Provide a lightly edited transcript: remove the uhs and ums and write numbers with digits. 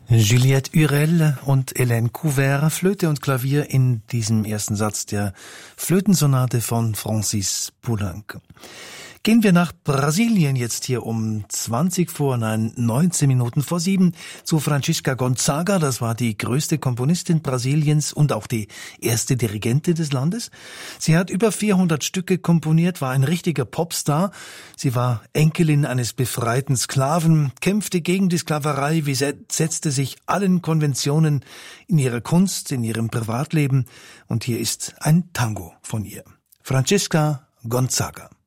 Juliette Hurel und Hélène Couvert, Flöte und Klavier in diesem ersten Satz der Flötensonate von Francis Poulenc. Gehen wir nach Brasilien jetzt hier um 19 Minuten vor 7 zu Francisca Gonzaga. Das war die größte Komponistin Brasiliens und auch die erste Dirigentin des Landes. Sie hat über 400 Stücke komponiert, war ein richtiger Popstar. Sie war Enkelin eines befreiten Sklaven, kämpfte gegen die Sklaverei, widersetzte sich allen Konventionen in ihrer Kunst, in ihrem Privatleben. Und hier ist ein Tango von ihr. Francisca Gonzaga.